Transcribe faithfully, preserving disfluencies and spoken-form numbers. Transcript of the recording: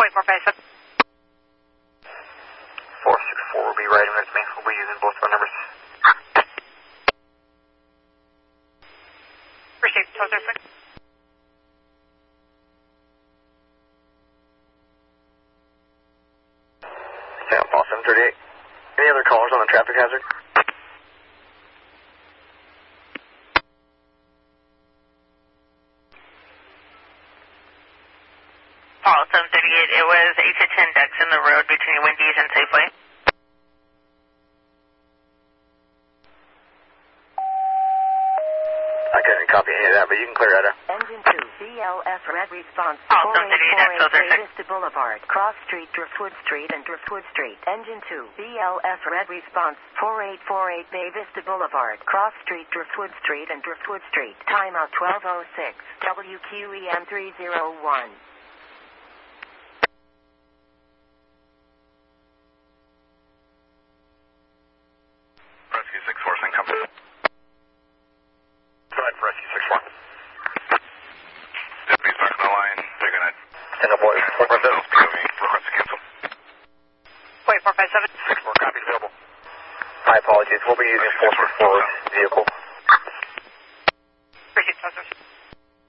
White four five seven. four six four will be riding with me. We'll be using both of our numbers. Received, tow zero six. Sam, Paul seven thirty-eight. Any other callers on the traffic hazard? Paul seven thirty-eight, it was eight to ten decks in the road between Wendy's and Safeway. I couldn't copy any of that, but you can clear that out. Engine two, B L S red response, Paul four seven eight thirty-eight, four eight Axel Bay Vista Boulevard, Cross Street, Driftwood Street, and Driftwood Street. Engine two, B L S red response, four eight four eight Bay Vista Boulevard, Cross Street, Driftwood Street, and Driftwood Street. Timeout twelve oh six, W Q E M three oh one. Rescue six four, send company. Go ahead for Rescue six four. Deputies back on the line. They're going to Send a boy. four five seven. P O V. Request to cancel. White four five seven. six four, copies available. My apologies. We'll be using four six four vehicle.